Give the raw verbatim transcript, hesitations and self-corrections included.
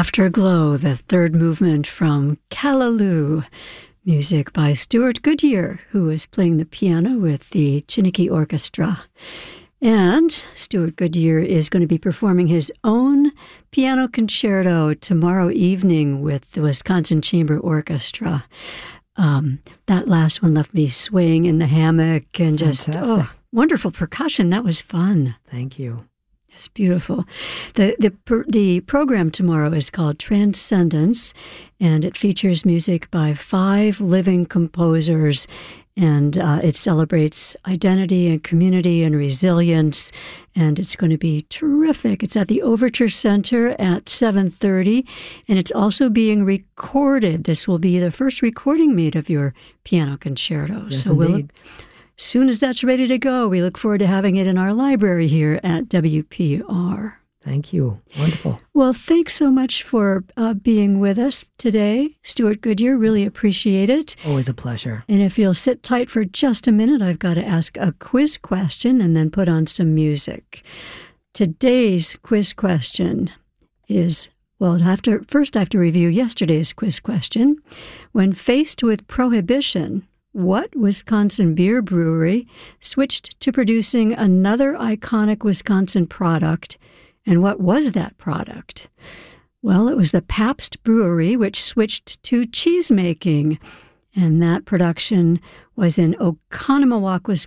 Afterglow, the third movement from Callaloo, music by Stuart Goodyear, who is playing the piano with the Chiniki Orchestra. And Stuart Goodyear is going to be performing his own piano concerto tomorrow evening with the Wisconsin Chamber Orchestra. Um, that last one left me swaying in the hammock and just, Fantastic. oh, wonderful percussion. That was fun. Thank you. It's beautiful. The, the, the program tomorrow is called Transcendence, and it features music by five living composers, and uh, it celebrates identity and community and resilience, and it's going to be terrific. It's at the Overture Center at seven thirty, and it's also being recorded. This will be the first recording made of your piano concerto. Yes, so indeed. we'll As soon as that's ready to go, we look forward to having it in our library here at W P R. Thank you. Wonderful. Well, thanks so much for uh, being with us today, Stuart Goodyear. Really appreciate it. Always a pleasure. And if you'll sit tight for just a minute, I've got to ask a quiz question and then put on some music. Today's quiz question is, well, I have to, first I have to review yesterday's quiz question. When faced with prohibition, what Wisconsin beer brewery switched to producing another iconic Wisconsin product, and what was that product? Well, it was the Pabst Brewery, which switched to cheese making, and that production was in Oconomowoc, Wisconsin.